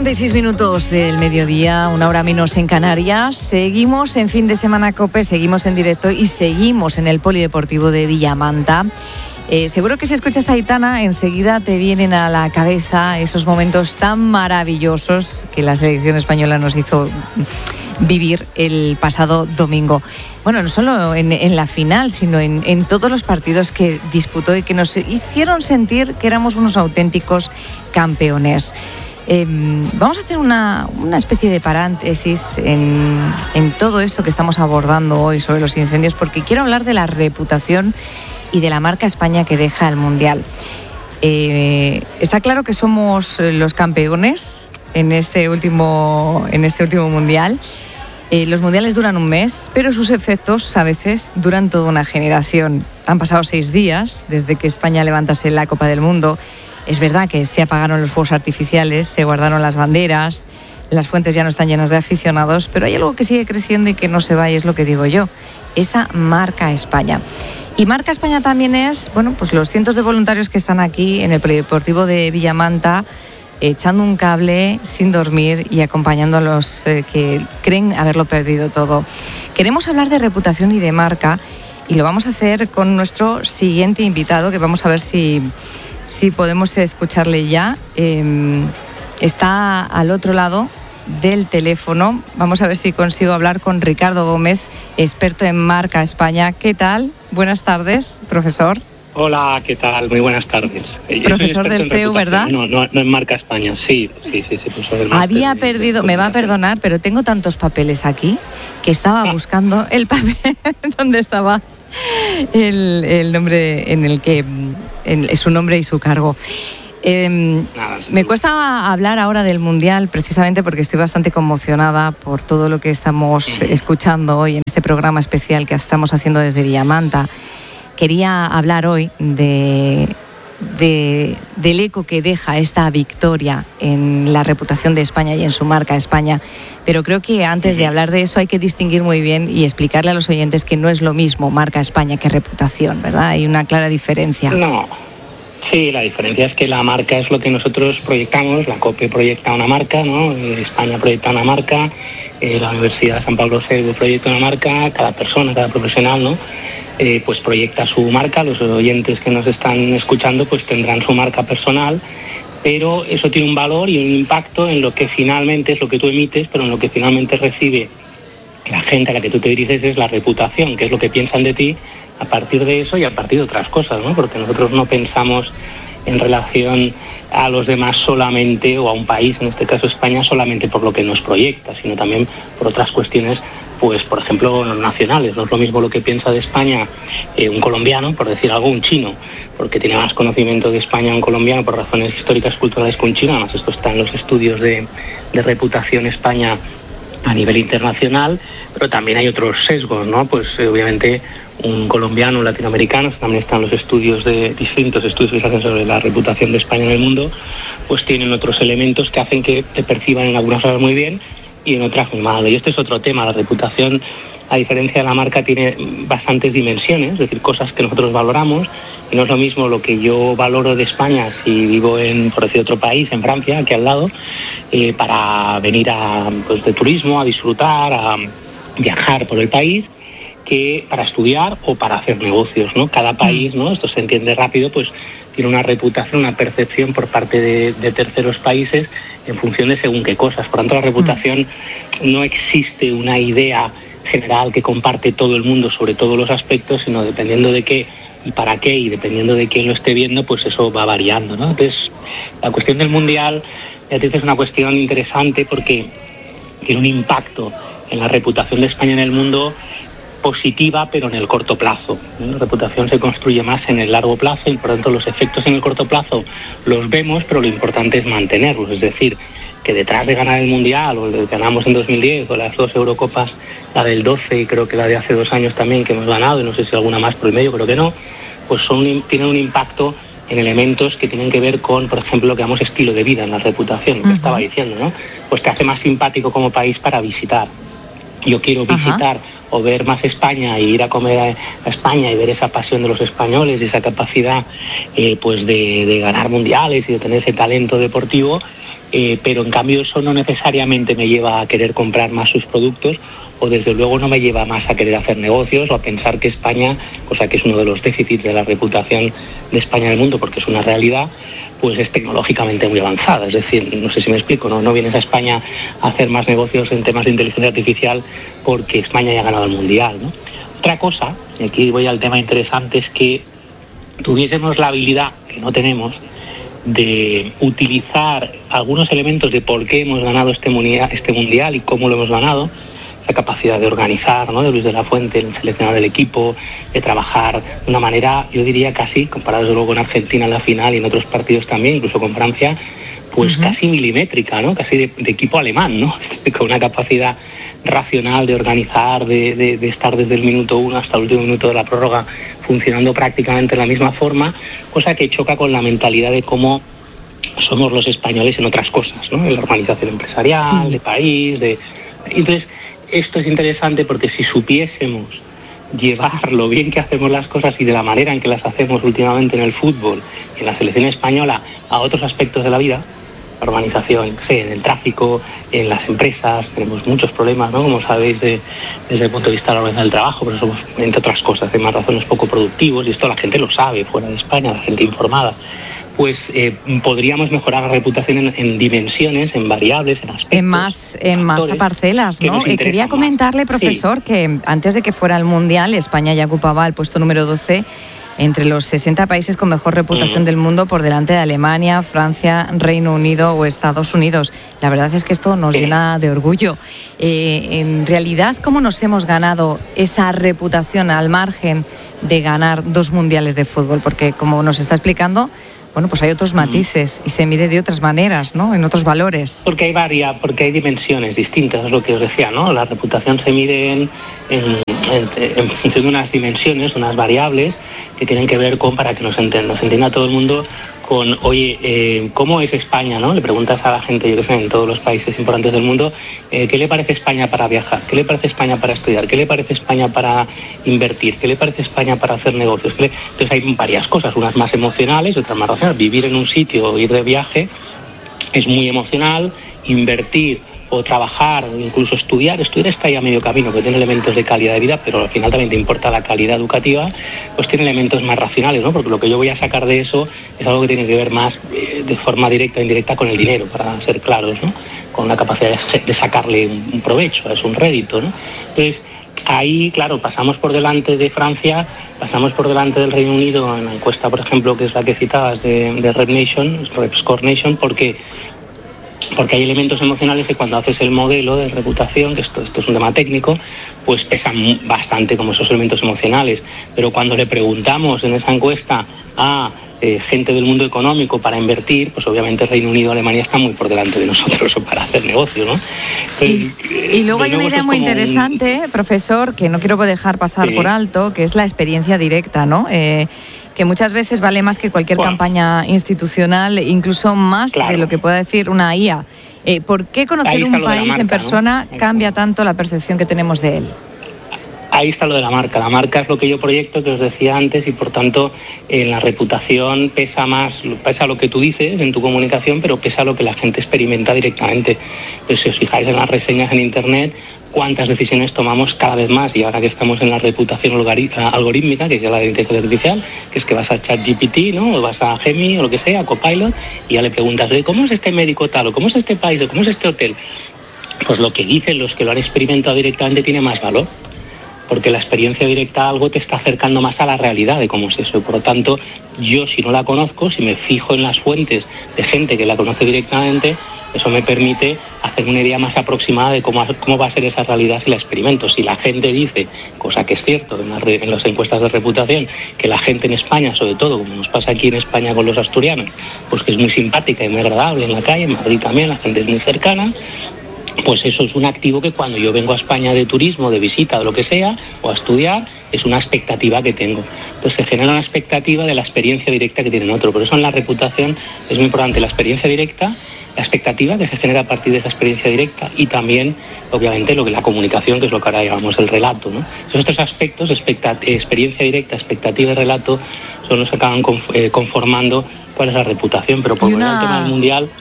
7:46 del mediodía, 1 hora menos en Canarias. Seguimos en Fin de Semana COPE, seguimos en directo y seguimos en el Polideportivo de Villamanta. Seguro que si escuchas a Aitana, enseguida te vienen a la cabeza esos momentos tan maravillosos que la selección española nos hizo vivir el pasado domingo. Bueno, no solo en la final, sino en todos los partidos que disputó y que nos hicieron sentir que éramos unos auténticos campeones. Vamos a hacer una especie de paréntesis en todo esto que estamos abordando hoy sobre los incendios, porque quiero hablar de la reputación y de la marca España que deja el Mundial. Está claro que somos los campeones en este último Mundial. Los mundiales duran un mes, pero sus efectos a veces duran toda una generación. Han pasado 6 días desde que España levantase la Copa del Mundo. Es verdad que se apagaron los fuegos artificiales, se guardaron las banderas, las fuentes ya no están llenas de aficionados, pero hay algo que sigue creciendo y que no se va, y es lo que digo yo, esa marca España. Y marca España también es, pues los cientos de voluntarios que están aquí en el Polideportivo de Villamanta, echando un cable sin dormir y acompañando a los que creen haberlo perdido todo. Queremos hablar de reputación y de marca, y lo vamos a hacer con nuestro siguiente invitado, que vamos a ver si podemos escucharle ya. Está al otro lado del teléfono. Vamos a ver si consigo hablar con Ricardo Gómez, experto en marca España. ¿Qué tal? Buenas tardes, profesor. Hola, ¿qué tal? Muy buenas tardes. Profesor del CEU, ¿verdad? No en marca España, sí, profesor del máster. Había perdido, me va a perdonar, pero tengo tantos papeles aquí que estaba buscando el papel donde estaba el nombre en el que su nombre y su cargo. Me cuesta hablar ahora del Mundial precisamente porque estoy bastante conmocionada por todo lo que estamos escuchando hoy en este programa especial que estamos haciendo desde Villamanta. Quería hablar hoy del eco que deja esta victoria en la reputación de España y en su marca España, pero creo que antes de hablar de eso hay que distinguir muy bien y explicarle a los oyentes que no es lo mismo marca España que reputación, ¿verdad? Hay una clara diferencia. No, sí, la diferencia es que la marca es lo que nosotros proyectamos, la COPE proyecta una marca, ¿no? España proyecta una marca, la Universidad de San Pablo CEU proyecta una marca, cada persona, cada profesional, ¿no? Pues proyecta su marca. Los oyentes que nos están escuchando pues tendrán su marca personal, pero eso tiene un valor y un impacto en lo que finalmente es lo que tú emites, pero en lo que finalmente recibe la gente a la que tú te diriges es la reputación, que es lo que piensan de ti a partir de eso y a partir de otras cosas, ¿no? Porque nosotros no pensamos en relación a los demás solamente, o a un país, en este caso España, solamente por lo que nos proyecta, sino también por otras cuestiones, pues por ejemplo nacionales. No es lo mismo lo que piensa de España un colombiano, por decir algo, un chino, porque tiene más conocimiento de España un colombiano por razones históricas, culturales, que un chino. Además esto está en los estudios de reputación España a nivel internacional, pero también hay otros sesgos, ¿no? Pues obviamente un colombiano, un latinoamericano, también están los estudios distintos estudios que se hacen sobre la reputación de España en el mundo, pues tienen otros elementos que hacen que te perciban en algunas horas muy bien y en otras muy mal. Y este es otro tema. La reputación, a diferencia de la marca, tiene bastantes dimensiones, es decir, cosas que nosotros valoramos, y no es lo mismo lo que yo valoro de España si vivo en, por decir, otro país, en Francia, aquí al lado, para venir de turismo, a disfrutar, a viajar por el país, que para estudiar o para hacer negocios, ¿no? Cada país, ¿no? Esto se entiende rápido, pues tiene una reputación, una percepción por parte de terceros países en función de según qué cosas. Por tanto, la reputación, no existe una idea general que comparte todo el mundo sobre todos los aspectos, sino dependiendo de qué y para qué, y dependiendo de quién lo esté viendo, pues eso va variando, ¿no? Entonces, la cuestión del Mundial, Beatriz, es una cuestión interesante porque tiene un impacto en la reputación de España en el mundo positiva, pero en el corto plazo. La reputación se construye más en el largo plazo y por tanto los efectos en el corto plazo los vemos, pero lo importante es mantenerlos. Es decir, que detrás de ganar el Mundial, o el que ganamos en 2010, o las 2 Eurocopas, la del 12 y creo que la de hace 2 años también que hemos ganado, y no sé si alguna más por el medio, creo que no, pues tienen un impacto en elementos que tienen que ver con, por ejemplo, lo que llamamos estilo de vida en la reputación, que estaba diciendo, ¿no? Pues te hace más simpático como país para visitar. Yo quiero visitar o ver más España y ir a comer a España y ver esa pasión de los españoles y esa capacidad pues de ganar mundiales y de tener ese talento deportivo, pero en cambio eso no necesariamente me lleva a querer comprar más sus productos, o desde luego no me lleva más a querer hacer negocios o a pensar que España, cosa que es uno de los déficits de la reputación de España en el mundo, porque es una realidad, pues es tecnológicamente muy avanzada. Es decir, no sé si me explico, no vienes a España a hacer más negocios en temas de inteligencia artificial porque España ya ha ganado el Mundial, ¿no? Otra cosa, y aquí voy al tema interesante, es que tuviésemos la habilidad, que no tenemos, de utilizar algunos elementos de por qué hemos ganado este mundial y cómo lo hemos ganado, la capacidad de organizar, ¿no?, de Luis de la Fuente, el seleccionador del equipo, de trabajar de una manera, yo diría casi, comparado desde luego con Argentina en la final y en otros partidos también, incluso con Francia, pues casi milimétrica, ¿no?, casi de equipo alemán, ¿no?, con una capacidad racional de organizar, de estar desde el minuto 1 hasta el último minuto de la prórroga funcionando prácticamente de la misma forma, cosa que choca con la mentalidad de cómo somos los españoles en otras cosas, ¿no?, en la organización empresarial, de país, Entonces, esto es interesante porque si supiésemos llevar lo bien que hacemos las cosas y de la manera en que las hacemos últimamente en el fútbol, en la selección española, a otros aspectos de la vida, la organización, en el tráfico, en las empresas, tenemos muchos problemas, ¿no?, como sabéis, desde el punto de vista de la organización del trabajo, pero somos, entre otras cosas, de más razones poco productivos, y esto la gente lo sabe fuera de España, la gente informada. Pues podríamos mejorar la reputación en dimensiones, en variables, en aspectos. En más parcelas, ¿no? Quería comentarle, profesor, que antes de que fuera el Mundial, España ya ocupaba el puesto número 12 entre los 60 países con mejor reputación del mundo, por delante de Alemania, Francia, Reino Unido o Estados Unidos. La verdad es que esto nos llena de orgullo. En realidad, ¿cómo nos hemos ganado esa reputación al margen de ganar 2 mundiales de fútbol? Porque, como nos está explicando, bueno, pues hay otros matices y se mide de otras maneras, ¿no?, en otros valores. Porque hay dimensiones distintas, es lo que os decía, ¿no? La reputación se mide en función de unas dimensiones, unas variables que tienen que ver con, para que nos entienda todo el mundo, con, oye, ¿cómo es España, no? Le preguntas a la gente, yo que sé, en todos los países importantes del mundo, ¿qué le parece España para viajar? ¿Qué le parece España para estudiar? ¿Qué le parece España para invertir? ¿Qué le parece España para hacer negocios? Entonces hay varias cosas, unas más emocionales y otras más racionales. Vivir en un sitio o ir de viaje es muy emocional, invertir o trabajar, incluso estudiar está ya a medio camino, que tiene elementos de calidad de vida, pero al final también te importa la calidad educativa, pues tiene elementos más racionales, ¿no? Porque lo que yo voy a sacar de eso es algo que tiene que ver más de forma directa o indirecta con el dinero, para ser claros, ¿no?, con la capacidad de sacarle un provecho, es un rédito, ¿no? Entonces, ahí, claro, pasamos por delante de Francia, pasamos por delante del Reino Unido en la encuesta, por ejemplo, que es la que citabas de Red Nation, Red Score Nation, porque hay elementos emocionales que cuando haces el modelo de reputación, que esto es un tema técnico, pues pesan bastante como esos elementos emocionales. Pero cuando le preguntamos en esa encuesta a gente del mundo económico para invertir, pues obviamente Reino Unido y Alemania están muy por delante de nosotros para hacer negocio, ¿no? Y luego hay una idea muy interesante, profesor, que no quiero dejar pasar por alto, que es la experiencia directa, ¿no? Que muchas veces vale más que cualquier campaña institucional, incluso más de lo que pueda decir una IA. ¿Por qué conocer un país marca, en persona, ¿no?, cambia tanto la percepción que tenemos de él? Ahí está lo de la marca. La marca es lo que yo proyecto, que os decía antes, y por tanto en la reputación pesa lo que tú dices en tu comunicación, pero pesa lo que la gente experimenta directamente. Entonces, si os fijáis en las reseñas en Internet, cuántas decisiones tomamos cada vez más, y ahora que estamos en la reputación algorítmica, que es ya la de inteligencia artificial, que es que vas a ChatGPT, ¿no?, o vas a Gemini o lo que sea, a Copilot, y ya le preguntas, ¿cómo es este médico tal, o cómo es este país, o cómo es este hotel? Pues lo que dicen los que lo han experimentado directamente tiene más valor, porque la experiencia directa a algo te está acercando más a la realidad de cómo es eso, y por lo tanto, yo si no la conozco, si me fijo en las fuentes de gente que la conoce directamente, eso me permite hacer una idea más aproximada de cómo va a ser esa realidad si la experimento. Si la gente dice, cosa que es cierto en las encuestas de reputación, que la gente en España, sobre todo, como nos pasa aquí en España con los asturianos, pues que es muy simpática y muy agradable en la calle, en Madrid también, la gente es muy cercana, pues eso es un activo que cuando yo vengo a España de turismo, de visita o lo que sea, o a estudiar, es una expectativa que tengo. Entonces se genera una expectativa de la experiencia directa que tienen otros. Por eso en la reputación es muy importante la experiencia directa la expectativa que se genera a partir de esa experiencia directa y también, obviamente, la comunicación, que es lo que ahora llamamos el relato, ¿no? Esos tres aspectos, experiencia directa, expectativa y relato, son los que acaban conformando cuál es la reputación. Pero por volver al tema del Mundial...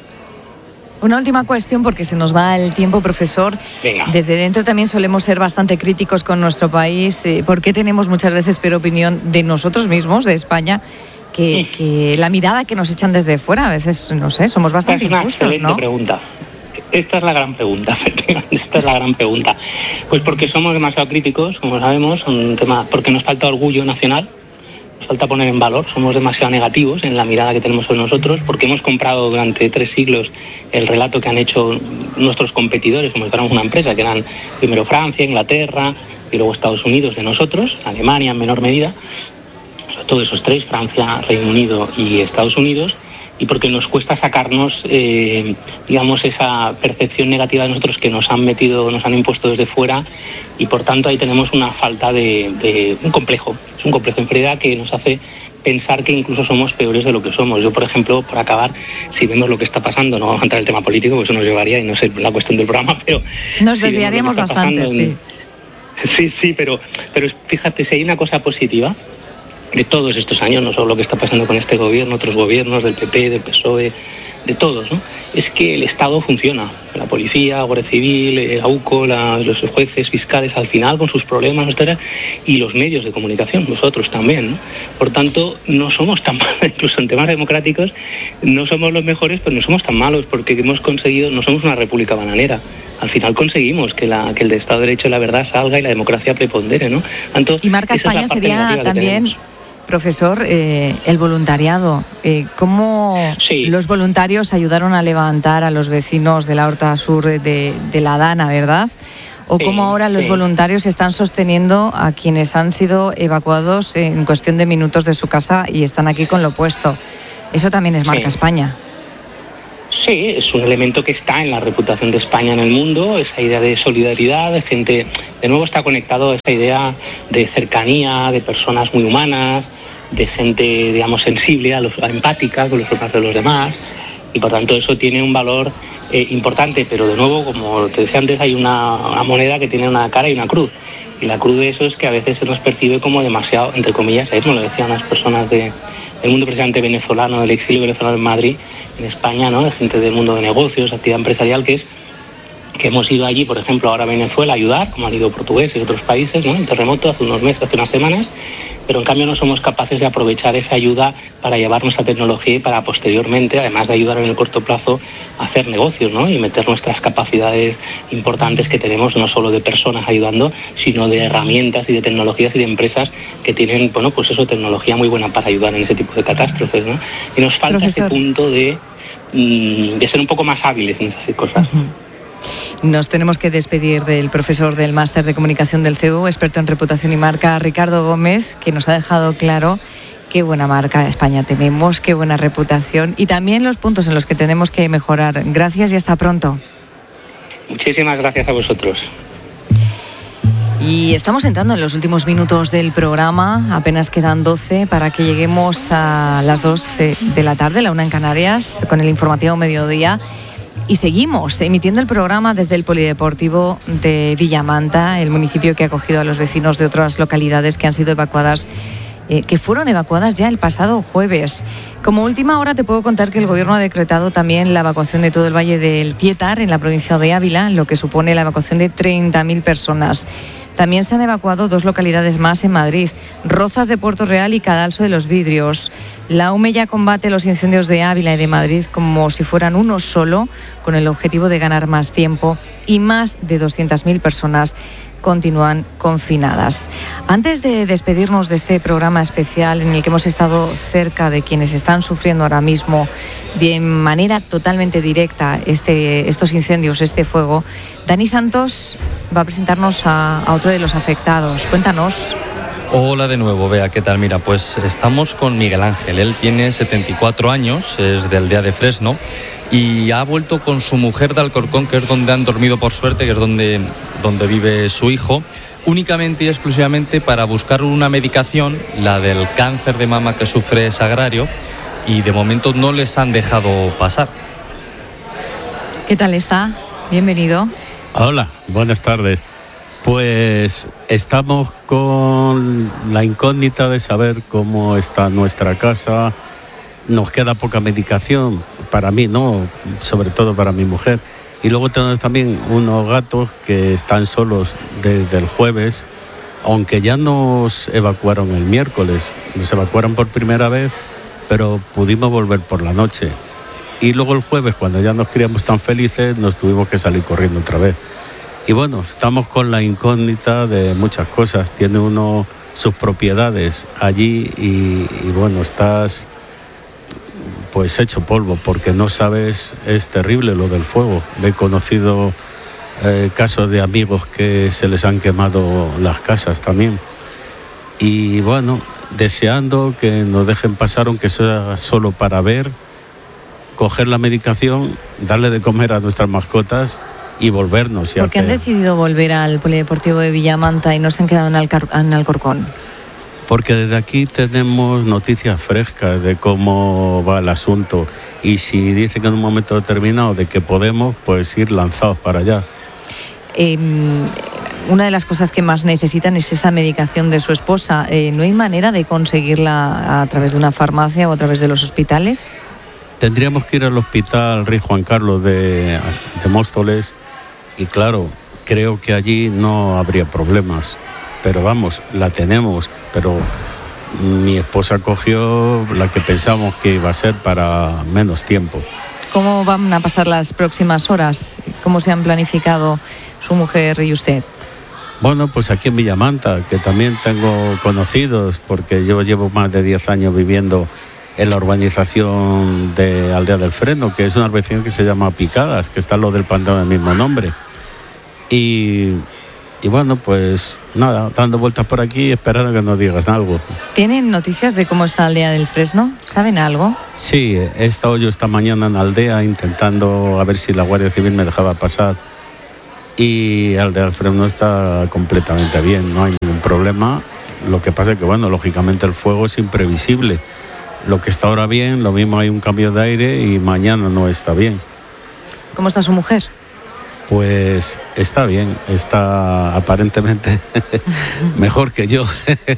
Una última cuestión, porque se nos va el tiempo, profesor. Venga. Desde dentro también solemos ser bastante críticos con nuestro país. ¿Por qué tenemos muchas veces peor opinión de nosotros mismos, de España, que la mirada que nos echan desde fuera? A veces, no sé, somos bastante injustos, ¿no? Pregunta. Esta es la gran pregunta. Esta es la gran pregunta. Pues porque somos demasiado críticos, como sabemos, un tema porque nos falta orgullo nacional. Nos falta poner en valor, somos demasiado negativos en la mirada que tenemos sobre nosotros, porque hemos comprado durante 3 siglos el relato que han hecho nuestros competidores, como si fuéramos una empresa, que eran primero Francia, Inglaterra y luego Estados Unidos de nosotros, Alemania en menor medida, sobre todo esos 3, Francia, Reino Unido y Estados Unidos, y porque nos cuesta sacarnos, digamos, esa percepción negativa de nosotros que nos han impuesto desde fuera, y por tanto ahí tenemos una falta de un complejo. Es un complejo de inferioridad que nos hace pensar que incluso somos peores de lo que somos. Yo, por ejemplo, por acabar, si vemos lo que está pasando, no vamos a entrar en el tema político, porque eso nos llevaría, y no sé la cuestión del programa, pero... Nos desviaríamos bastante, sí. Sí, pero fíjate, si hay una cosa positiva de todos estos años, no solo lo que está pasando con este gobierno, otros gobiernos del PP, del PSOE, de todos, ¿no? Es que el Estado funciona. La policía, Guardia Civil, AUCO, los jueces, fiscales, al final con sus problemas, etcétera, y los medios de comunicación, nosotros también, ¿no? Por tanto, no somos tan malos, incluso en temas democráticos, no somos los mejores, pero no somos tan malos, porque hemos conseguido, no somos una república bananera. Al final conseguimos que el Estado de Derecho y la verdad salga y la democracia prepondere, ¿no? Tanto, y marca España sería también... Profesor, el voluntariado, ¿cómo los voluntarios ayudaron a levantar a los vecinos de la Horta Sur de la Dana, verdad? ¿O cómo ahora los voluntarios están sosteniendo a quienes han sido evacuados en cuestión de minutos de su casa y están aquí con lo opuesto? Eso también es marca España. Sí, es un elemento que está en la reputación de España en el mundo, esa idea de solidaridad, de gente, de nuevo está conectado a esa idea de cercanía, de personas muy humanas, de gente, digamos, sensible, empática con los problemas de los demás, y por tanto eso tiene un valor importante, pero de nuevo, como te decía antes, hay una moneda que tiene una cara y una cruz, y la cruz de eso es que a veces se nos percibe como demasiado, entre comillas, me lo decían las personas del mundo precisamente venezolano, del exilio venezolano en Madrid, en España, ¿no? De gente del mundo de negocios, actividad empresarial, que hemos ido allí, por ejemplo, ahora a Venezuela a ayudar, como han ido portugueses y otros países, ¿no? En terremoto hace unos meses, hace unas semanas, pero en cambio no somos capaces de aprovechar esa ayuda para llevar nuestra tecnología y para posteriormente, además de ayudar en el corto plazo, a hacer negocios, ¿no? Y meter nuestras capacidades importantes que tenemos, no solo de personas ayudando, sino de herramientas y de tecnologías y de empresas que tienen, bueno, pues eso, tecnología muy buena para ayudar en ese tipo de catástrofes, ¿no? Y nos falta ese punto de ser un poco más hábiles en esas cosas. Uh-huh. Nos tenemos que despedir del profesor del Máster de Comunicación del CEU, experto en reputación y marca, Ricardo Gómez, que nos ha dejado claro qué buena marca España tenemos, qué buena reputación y también los puntos en los que tenemos que mejorar. Gracias y hasta pronto. Muchísimas gracias a vosotros. Y estamos entrando en los últimos minutos del programa, apenas quedan 12 para que lleguemos a las 2 de la tarde, la 1 en Canarias, con el informativo Mediodía. Y seguimos emitiendo el programa desde el Polideportivo de Villamanta, el municipio que ha acogido a los vecinos de otras localidades que han sido evacuadas, que fueron evacuadas ya el pasado jueves. Como última hora te puedo contar que el Gobierno ha decretado también la evacuación de todo el Valle del Tietar, en la provincia de Ávila, lo que supone la evacuación de 30.000 personas. También se han evacuado 2 localidades más en Madrid, Rozas de Puerto Real y Cadalso de los Vidrios. La UME ya combate los incendios de Ávila y de Madrid como si fueran uno solo, con el objetivo de ganar más tiempo, y más de 200.000 personas continúan confinadas. Antes de despedirnos de este programa especial en el que hemos estado cerca de quienes están sufriendo ahora mismo de manera totalmente directa estos incendios, este fuego, Dani Santos va a presentarnos a otro de los afectados. Cuéntanos. Hola de nuevo, Bea, ¿qué tal? Mira, pues estamos con Miguel Ángel. Él tiene 74 años, es de Aldea de Fresno y ha vuelto con su mujer de Alcorcón, que es donde han dormido por suerte, que es donde vive su hijo, únicamente y exclusivamente para buscar una medicación, la del cáncer de mama que sufre Sagrario, y de momento no les han dejado pasar. ¿Qué tal está? Bienvenido. Hola, buenas tardes. Pues estamos con la incógnita de saber cómo está nuestra casa. Nos queda poca medicación, para mí no, sobre todo para mi mujer. Y luego tenemos también unos gatos que están solos desde el jueves, aunque ya nos evacuaron el miércoles. Nos evacuaron por primera vez, pero pudimos volver por la noche. Y luego el jueves, cuando ya nos criamos tan felices, nos tuvimos que salir corriendo otra vez. Y bueno, estamos con la incógnita de muchas cosas. Tiene uno sus propiedades allí y bueno, estás pues hecho polvo porque no sabes, es terrible lo del fuego. He conocido casos de amigos que se les han quemado las casas también. Y bueno, deseando que nos dejen pasar, aunque sea solo para ver, coger la medicación, darle de comer a nuestras mascotas y volvernos. ¿Por qué han decidido volver al Polideportivo de Villamanta y no se han quedado en Alcorcón? Porque desde aquí tenemos noticias frescas de cómo va el asunto y si dicen que en un momento determinado de que podemos, pues ir lanzados para allá. Una de las cosas que más necesitan es esa medicación de su esposa. ¿No hay manera de conseguirla a través de una farmacia o a través de los hospitales? Tendríamos que ir al Hospital Rey Juan Carlos de Móstoles y claro, creo que allí no habría problemas. Pero vamos, la tenemos, pero mi esposa cogió la que pensamos que iba a ser para menos tiempo. ¿Cómo van a pasar las próximas horas? ¿Cómo se han planificado su mujer y usted? Bueno, pues aquí en Villamanta, que también tengo conocidos, porque yo llevo más de 10 años viviendo en la urbanización de Aldea del Freno, que es una urbanización que se llama Picadas, que está lo del pantano del mismo nombre. Y bueno, pues nada, dando vueltas por aquí, esperando que nos digas algo. ¿Tienen noticias de cómo está Aldea del Fresno? ¿Saben algo? Sí, he estado yo esta mañana en Aldea intentando a ver si la Guardia Civil me dejaba pasar. Y Aldea del Fresno está completamente bien, no hay ningún problema. Lo que pasa es que, bueno, lógicamente el fuego es imprevisible. Lo que está ahora bien, lo mismo hay un cambio de aire y mañana no está bien. ¿Cómo está su mujer? Pues está bien, está aparentemente mejor que yo.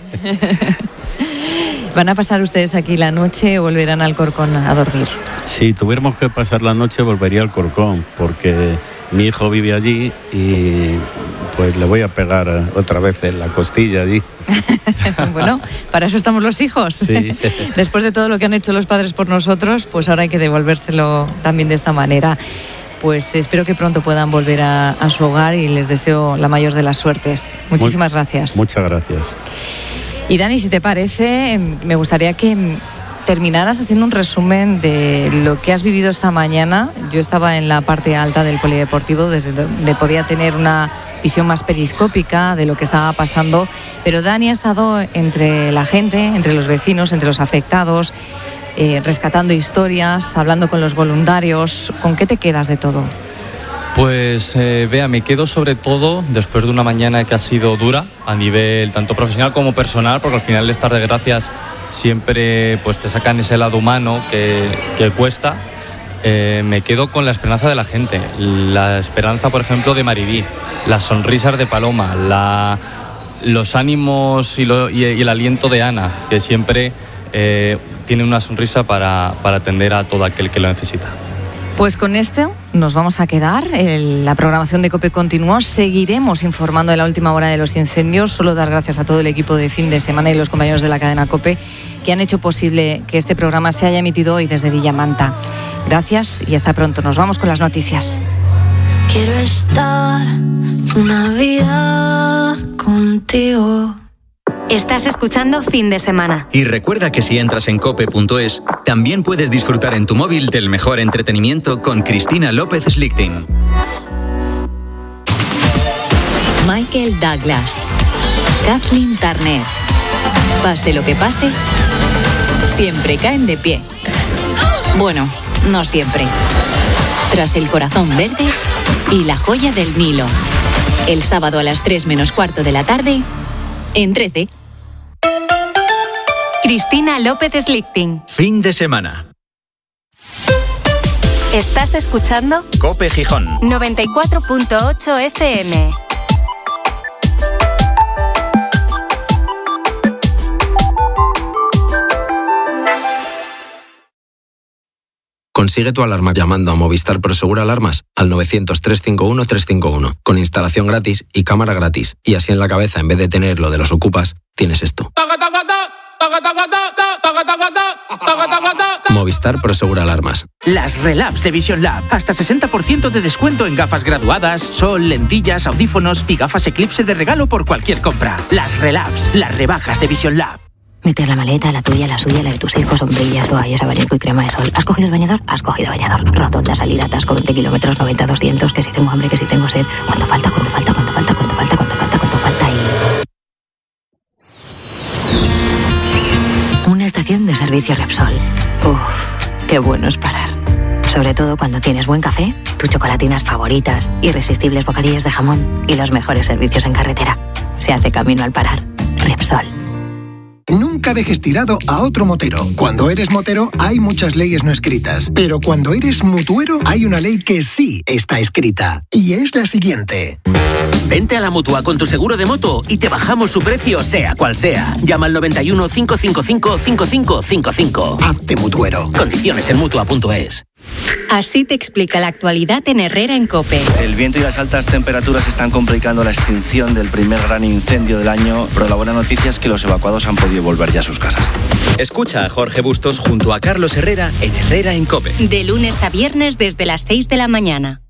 ¿Van a pasar ustedes aquí la noche o volverán al Alcorcón a dormir? Si tuviéramos que pasar la noche volvería al Alcorcón, porque mi hijo vive allí y pues le voy a pegar otra vez en la costilla allí. Bueno, para eso estamos los hijos. Sí. Después de todo lo que han hecho los padres por nosotros, pues ahora hay que devolvérselo también de esta manera. Pues espero que pronto puedan volver a su hogar y les deseo la mayor de las suertes. Muchísimas gracias. Muchas gracias. Y Dani, si te parece, me gustaría que terminaras haciendo un resumen de lo que has vivido esta mañana. Yo estaba en la parte alta del polideportivo, desde donde podía tener una visión más periscópica de lo que estaba pasando, pero Dani ha estado entre la gente, entre los vecinos, entre los afectados, rescatando historias, hablando con los voluntarios. ¿Con qué te quedas de todo? Pues Bea, me quedo sobre todo después de una mañana que ha sido dura a nivel tanto profesional como personal, porque al final el estar de gracias siempre pues te sacan ese lado humano que cuesta. Me quedo con la esperanza de la gente, la esperanza, por ejemplo, de Maribí, las sonrisas de Paloma, los ánimos y el aliento de Ana, que siempre tiene una sonrisa para atender a todo aquel que lo necesita. Pues con esto nos vamos a quedar. La programación de COPE continuó. Seguiremos informando de la última hora de los incendios. Solo dar gracias a todo el equipo de fin de semana y los compañeros de la cadena COPE que han hecho posible que este programa se haya emitido hoy desde Villamanta. Gracias y hasta pronto. Nos vamos con las noticias. Quiero estar una vida contigo. Estás escuchando Fin de Semana. Y recuerda que si entras en cope.es, también puedes disfrutar en tu móvil del mejor entretenimiento con Cristina López Slichting. Michael Douglas, Kathleen Turner. Pase lo que pase, siempre caen de pie. Bueno, no siempre. Tras El corazón verde y La joya del Nilo. El sábado a las 3:15 de la tarde, en 13. Cristina López Slichting. Fin de semana. Estás escuchando COPE Gijón 94.8 FM. Consigue tu alarma llamando a Movistar Prosegur Alarmas al 900-351-351, con instalación gratis y cámara gratis. Y así en la cabeza, en vez de tener lo de los ocupas, tienes esto. Movistar Prosegur Alarmas. Las Relabs de Vision Lab. Hasta 60% de descuento en gafas graduadas, sol, lentillas, audífonos y gafas Eclipse de regalo por cualquier compra. Las Relabs, las rebajas de Vision Lab. Meter la maleta, la tuya, la suya, la de tus hijos, sombrillas, toallas, abanico y crema de sol. ¿Has cogido el bañador? Has cogido bañador. Rotonda, salida, atasco, 20 kilómetros, 90, 200, que si tengo hambre, que si tengo sed. ¿Cuánto falta? ¿Cuánto falta? ¿Cuánto falta? ¿Cuánto falta? ¿Cuánto falta? ¿Cuánto falta? Y... una estación de servicio Repsol. Uff, qué bueno es parar. Sobre todo cuando tienes buen café, tus chocolatinas favoritas, irresistibles bocadillos de jamón y los mejores servicios en carretera. Se hace camino al parar. Repsol. Nunca dejes tirado a otro motero. Cuando eres motero hay muchas leyes no escritas, pero cuando eres mutuero hay una ley que sí está escrita, y es la siguiente. Vente a la Mutua con tu seguro de moto y te bajamos su precio sea cual sea. Llama al 91 555 5555. Hazte mutuero. Condiciones en Mutua.es. Así te explica la actualidad en Herrera en COPE. El viento y las altas temperaturas están complicando la extinción del primer gran incendio del año, pero la buena noticia es que los evacuados han podido volver ya a sus casas. Escucha a Jorge Bustos junto a Carlos Herrera en Herrera en COPE. De lunes a viernes desde las 6 de la mañana.